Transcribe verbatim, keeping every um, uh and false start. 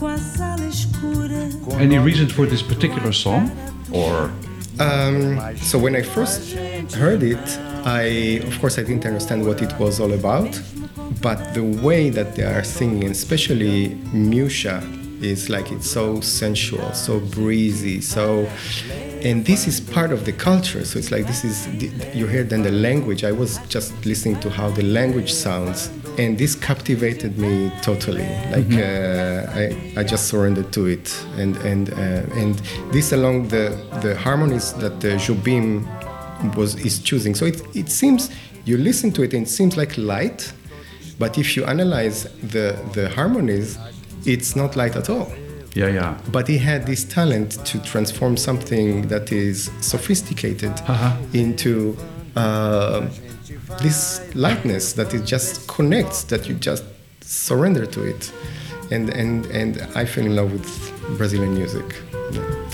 Any reason for this particular song? Or Um, so when I first heard it, I, of course, I didn't understand what it was all about, but the way that they are singing, especially Musha, is like it's so sensual, so breezy, so, and this is part of the culture. So it's like this is you hear then the language. I was just listening to how the language sounds, and this captivated me totally. Like mm-hmm. uh, I, I just surrendered to it, and and uh, and this along the the harmonies that the Jobim was is choosing. So it it seems you listen to it and it seems like light, but if you analyze the the harmonies, it's not light at all. Yeah, yeah. But he had this talent to transform something that is sophisticated uh-huh. into uh, this lightness that it just connects, that you just surrender to it. And and and I fell in love with Brazilian music. Yeah.